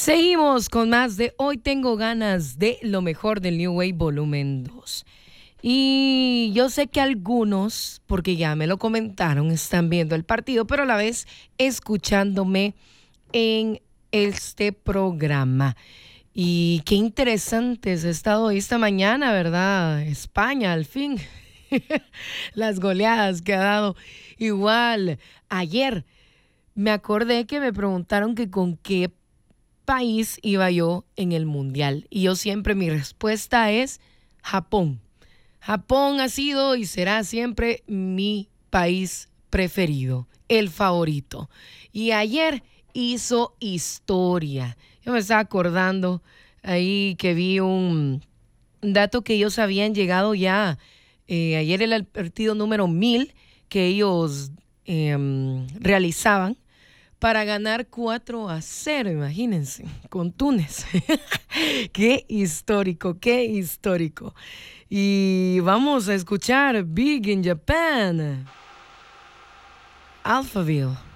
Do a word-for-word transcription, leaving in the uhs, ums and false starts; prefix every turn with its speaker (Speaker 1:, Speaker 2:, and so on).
Speaker 1: Seguimos con más de Hoy Tengo Ganas de lo mejor del New Wave Volumen dos. Y yo sé que algunos, porque ya me lo comentaron, están viendo el partido, pero a la vez escuchándome en este programa. Y qué interesantes ha estado hoy esta mañana, ¿verdad? España, al fin. Las goleadas que ha dado. Igual, ayer me acordé que me preguntaron que con qué país iba yo en el Mundial. Y yo siempre, mi respuesta es Japón. Japón ha sido y será siempre mi país preferido, el favorito. Y ayer hizo historia. Yo me estaba acordando ahí que vi un dato que ellos habían llegado ya. Eh, ayer era el partido número mil que ellos eh, realizaban para ganar cuatro a cero, imagínense, con Túnez. Qué histórico, qué histórico. Y vamos a escuchar Big in Japan, Alphaville.